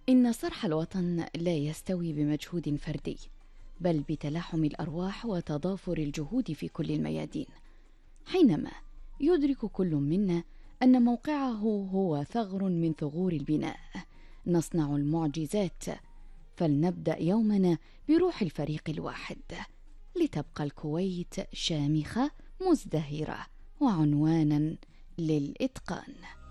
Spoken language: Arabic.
إن صرح الوطن لا يستوي بمجهود فردي، بل بتلاحم الأرواح وتضافر الجهود في كل الميادين. حينما يدرك كل منا أن موقعه هو ثغر من ثغور البناء، نصنع المعجزات. فلنبدأ يومنا بروح الفريق الواحد، لتبقى الكويت شامخة مزدهرة وعنوانا للإتقان.